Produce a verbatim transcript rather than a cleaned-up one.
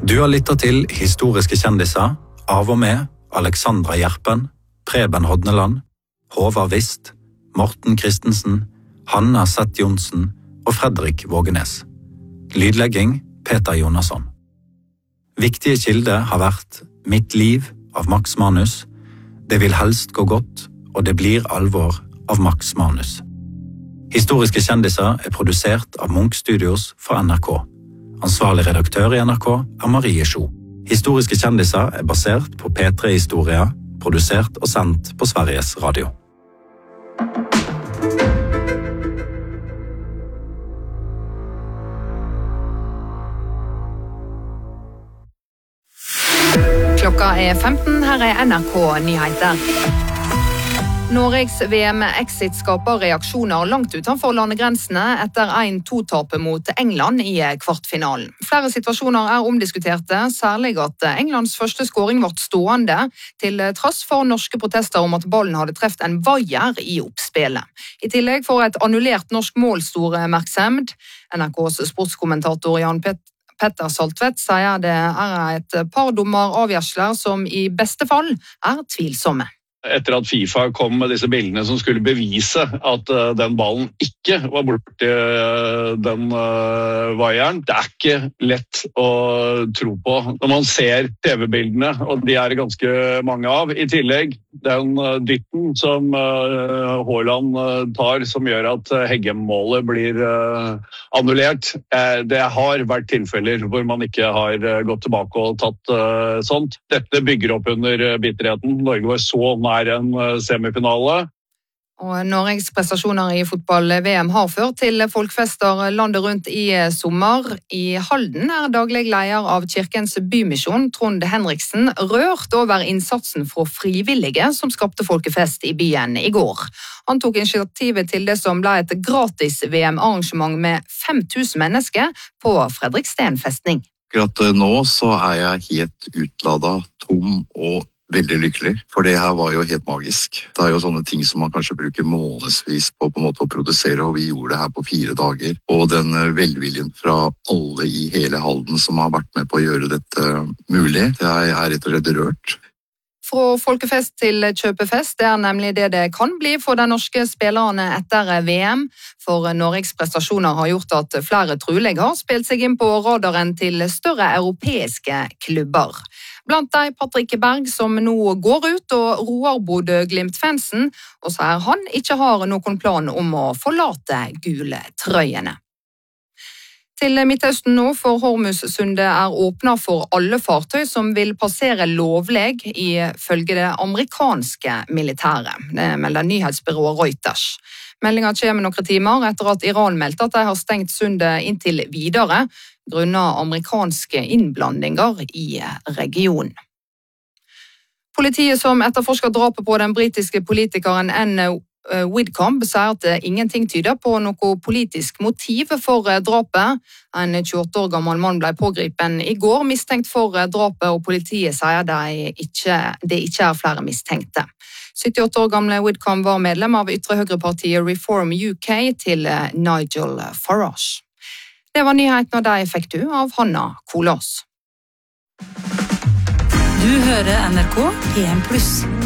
Du har lyttet til Historiske kjendiser, av og med Alexandra Gjerpen, Preben Hodneland, Håvard Vist, Morten Christensen, Hanna Seth Jonsen og Fredrik Vågenes. Lydlegging Peter Jonasson. Viktige kilder har vært Mitt liv av Max Manus, Det vil helst gå godt og Det blir alvor av Max Manus. Historiske kjendiser er produsert av Munch Studios for N R K. Ansvarlig redaktør i N R K er Marie Sjo. Historiske kjendiser er basert på P tre-historier, produsert og sendt på Sveriges Radio. Klokka er femten, her er N R K Nyheter. Norges V M-exit skaper reaksjoner langt utenfor landegrensene etter en to-tapet mot England i kvartfinalen. Flere situasjoner er omdiskuterte, særlig at Englands første scoring ble stående, til tross for norske protester om at ballen hadde treft en vaier i oppspillet. I tillegg får et annullert norsk mål stor oppmerksomhet. N R K's sportskommentator Jan Pet Petter Saltvedt sier det er et par dommeravgjørelser som i beste fall er tvilsomme. Etter at FIFA kom med disse bildene som skulle bevise at uh, den ballen ikke var borti uh, den uh, vaieren. Det er ikke lett å tro på når man ser T V-bildene, og de er ganske mange av. I tillegg den uh, dytten som uh, Haaland uh, tar, som gjør at uh, Heggem-målet blir uh, annullert. Uh, det har vært tilfeller hvor man ikke har uh, gått tilbake og tatt uh, sånt. Dette bygger opp under uh, bitterheten. Norge var så nær er en semifinale. Og Norges prestasjoner i fotball-V M har ført til folkfester landet rundt i sommer. I Halden er daglig leder av Kirkens Bymisjon, Trond Henriksen, rørt over innsatsen fra frivillige som skapte folkefest i byen i går. Han tok initiativet til det som ble et gratis V M-arrangement med fem tusen mennesker på Fredriksten festning. Akkurat nå så er jeg helt utlada, tom og veldig lykkelig, for det her var jo helt magisk. Det er jo sånne ting som man kanskje bruker månedsvis på, på en måte å produsere, og vi gjorde det her på fire dager. Og den velviljen fra alle i hele Halden som har vært med på å gjøre dette mulig, jeg er rett og slett rørt. Fra folkefest til kjøpefest, det er nemlig det det kan bli for de norske spillerne etter V M. For Norges prestasjoner har gjort at flere trolig har spilt seg inn på radaren til større europeiske klubber. Blant de Patrick Berg som nå går ut og roer Bodø-Glimt-fansen, og sier han ikke har noen plan om å forlate gule trøyene. Til Midtøsten nå, for Hormuzsundet er åpnet for alle fartøy som vil passere lovlig ifølge det amerikanske militæret. Det melder nyhetsbyrået Reuters. Meldingen kommer noen timer etter at Iran meldte at de har stengt sundet inntil videre, grunnet amerikanske innblandinger i regionen. Politiet som etterforsker drapet på den britiske politikeren Anne Widdecombe sier at ingenting tyder på noe politisk motiv for drapet. En tjueåtte år gammel mann ble pågripen i går mistenkt for drapet, og politiet sier det ikke, det ikke er flere mistenkte. syttiåtte år gamle Widdecombe var medlem av ytre høyrepartiet Reform U K til Nigel Farage. Det var nyheten, og de fikk du av Hanna Kolås. Du hører N R K P M pluss.